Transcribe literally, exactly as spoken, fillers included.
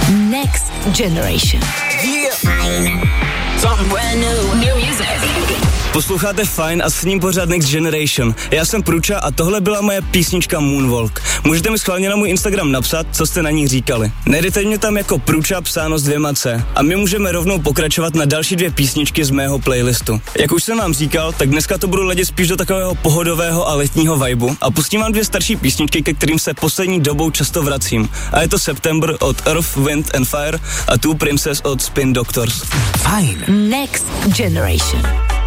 Next Generation. Yeah. Something brand new. New music. Posloucháte Fajn a s ním pořád Next Generation. Já jsem Pruča a tohle byla moje písnička Moonwalk. Můžete mi schválně na můj Instagram napsat, co jste na ní říkali. Najdete mě tam jako Pruča psáno s dvěma C. A my můžeme rovnou pokračovat na další dvě písničky z mého playlistu. Jak už jsem vám říkal, tak dneska to budu ladit spíš do takového pohodového a letního vibu a pustím vám dvě starší písničky, ke kterým se poslední dobou často vracím. A je to September od Earth, Wind and Fire a Two Princess od Spin Doctors. Fajn. Next Generation.